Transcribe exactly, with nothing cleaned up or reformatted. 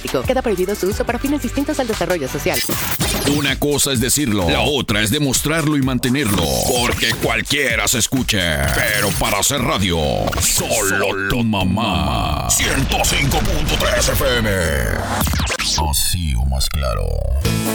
Queda prohibido su uso para fines distintos al desarrollo social. Una cosa es decirlo, la otra es demostrarlo y mantenerlo. Porque cualquiera se escuche. Pero para hacer radio, solo tu mamá. ciento cinco punto tres F M. Así o más claro.